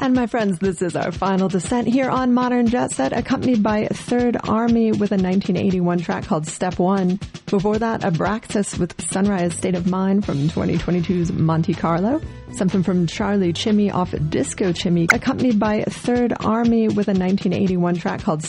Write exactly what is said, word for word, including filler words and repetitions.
And my friends, this is our final descent here on Modern Jet Set, accompanied by Third Army with a nineteen eighty-one track called Step One. Before that, Abraxas with Sunrise State of Mind from twenty twenty-two's Monte Carlo. Something from Charlie Chimmy off Disco Chimmy, accompanied by Third Army with a nineteen eighty-one track called